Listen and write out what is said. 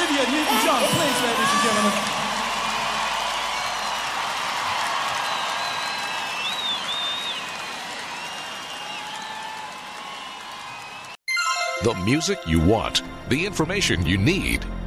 Olivia Newton-John, please, ladies and gentlemen. The music you want, the information you need.